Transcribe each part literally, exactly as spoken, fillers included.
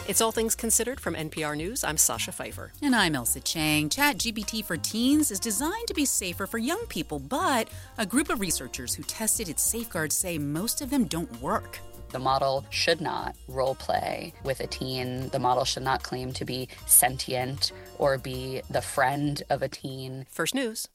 It's All Things Considered from N P R News. I'm Sasha Pfeiffer. And I'm Elsa Chang. ChatGPT for Teens is designed to be safer for young people, but a group of researchers who tested its safeguards say most of them don't work. The model should not role play with a teen. The model should not claim to be sentient or be the friend of a teen. First News.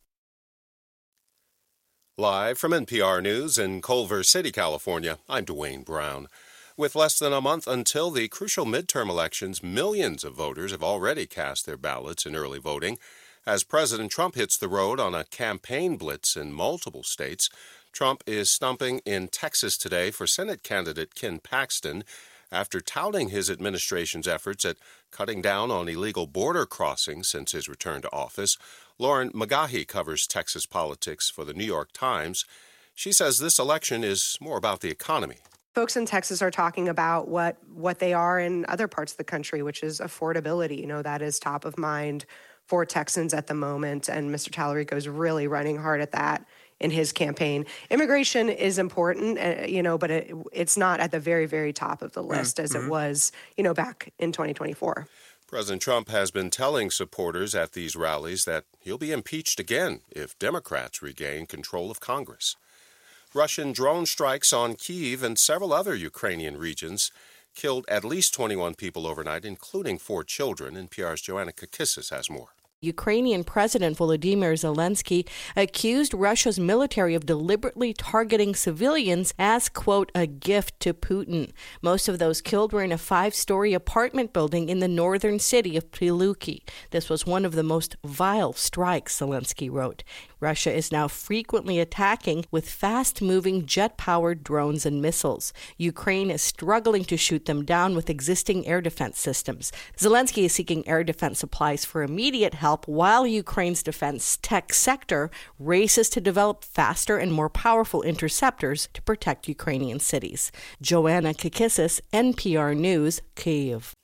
Live from N P R News in Culver City, California, I'm Dwayne Brown. With less than a month until the crucial midterm elections, millions of voters have already cast their ballots in early voting. As President Trump hits the road on a campaign blitz in multiple states, Trump is stumping in Texas today for Senate candidate Ken Paxton after touting his administration's efforts at cutting down on illegal border crossings since his return to office. Lauren McGaughy covers Texas politics for the New York Times. She says this election is more about the economy. Folks in Texas are talking about what what they are in other parts of the country, which is affordability. You know, that is top of mind for Texans at the moment. And Mister Tallarico is really running hard at that in his campaign. Immigration is important, uh, you know, but it, it's not at the very, very top of the list mm-hmm. as it was, you know, back in twenty twenty-four. President Trump has been telling supporters at these rallies that he'll be impeached again if Democrats regain control of Congress. Russian drone strikes on Kyiv and several other Ukrainian regions killed at least twenty-one people overnight, including four children. N P R's Joanna Kakissis has more. Ukrainian President Volodymyr Zelensky accused Russia's military of deliberately targeting civilians as, quote, a gift to Putin. Most of those killed were in a five-story apartment building in the northern city of Pryluki. This was one of the most vile strikes, Zelensky wrote. Russia is now frequently attacking with fast-moving jet-powered drones and missiles. Ukraine is struggling to shoot them down with existing air defense systems. Zelensky is seeking air defense supplies for immediate help while Ukraine's defense tech sector races to develop faster and more powerful interceptors to protect Ukrainian cities. Joanna Kakissis, N P R News, Kyiv.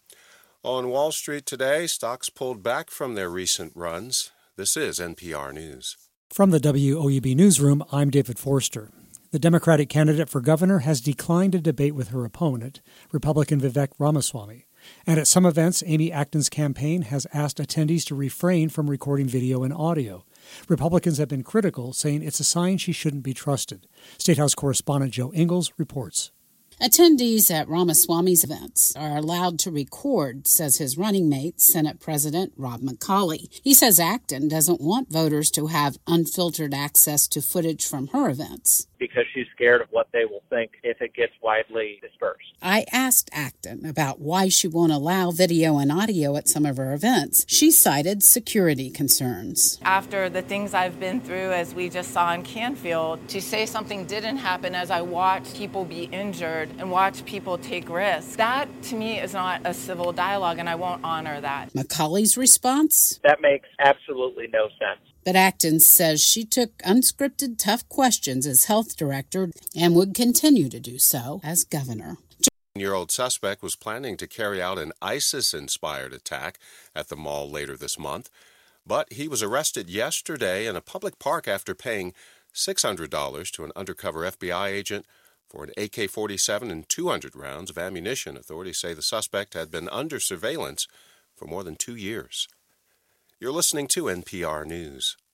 On Wall Street today, stocks pulled back from their recent runs. This is N P R News. From the W O U B Newsroom, I'm David Forster. The Democratic candidate for governor has declined a debate with her opponent, Republican Vivek Ramaswamy. And at some events, Amy Acton's campaign has asked attendees to refrain from recording video and audio. Republicans have been critical, saying it's a sign she shouldn't be trusted. State House correspondent Joe Ingles reports. Attendees at Ramaswamy's events are allowed to record, says his running mate, Senate President Rob McCauley. He says Acton doesn't want voters to have unfiltered access to footage from her events. Because she's scared of what they will think if it gets widely dispersed. I asked Acton about why she won't allow video and audio at some of her events. She cited security concerns. After the things I've been through, as we just saw in Canfield, to say something didn't happen as I watched people be injured and watch people take risks, that to me is not a civil dialogue, and I won't honor that. McCauley's response? That makes absolutely no sense. But Acton says she took unscripted, tough questions as health director and would continue to do so as governor. Year-old suspect was planning to carry out an ISIS-inspired attack at the mall later this month, but he was arrested yesterday in a public park after paying six hundred dollars to an undercover F B I agent for an A K forty-seven and two hundred rounds of ammunition. Authorities say the suspect had been under surveillance for more than two years. You're listening to N P R News.